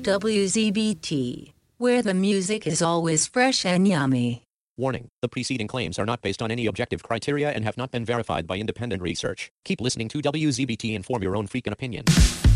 WZBT, where the music is always fresh and yummy. Warning, the preceding claims are not based on any objective criteria and have not been verified by independent research. Keep listening to WZBT and form your own freaking opinion.